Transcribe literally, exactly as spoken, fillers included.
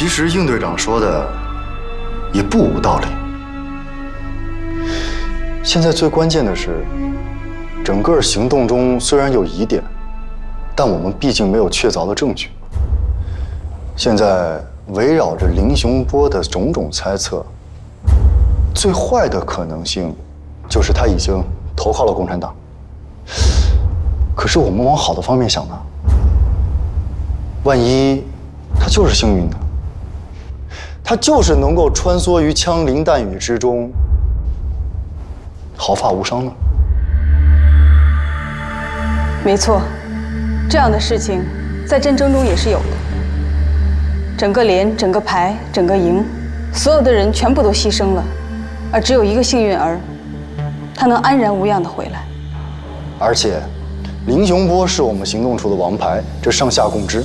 其实应队长说的也不无道理。现在最关键的是，整个行动中虽然有疑点，但我们毕竟没有确凿的证据。现在围绕着林雄波的种种猜测，最坏的可能性就是他已经投靠了共产党。可是我们往好的方面想呢，万一他就是幸运的，他就是能够穿梭于枪林弹雨之中，毫发无伤呢？ 没错，这样的事情在战争中也是有的。整个连、整个排、整个营，所有的人全部都牺牲了，而只有一个幸运儿，他能安然无恙地回来。 而且，林雄波是我们行动处的王牌，这上下共知。